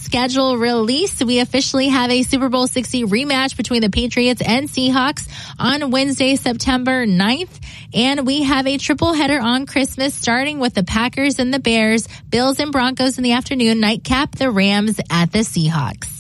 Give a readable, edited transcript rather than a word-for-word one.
schedule released. We officially have a Super Bowl 60 rematch between the Patriots and Seahawks on Wednesday, September 9th. And we have a triple header on Christmas, starting with the Packers and the Bears, Bills and Broncos in the afternoon, nightcap the Rams at the Seahawks.